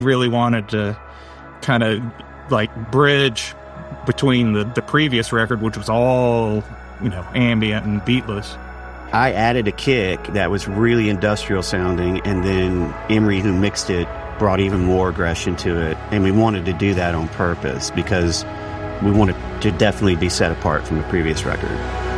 really wanted to kind of like bridge between the previous record, which was all, ambient and beatless. I added a kick that was really industrial sounding, and then Emery, who mixed it, brought even more aggression to it. And we wanted to do that on purpose because we wanted to definitely be set apart from the previous record.